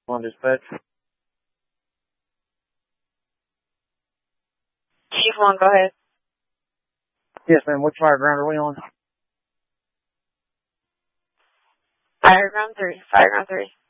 On dispatch. Chief 1, go ahead. Yes, ma'am. Which fire ground are we on? Fireground 3. Fireground 3.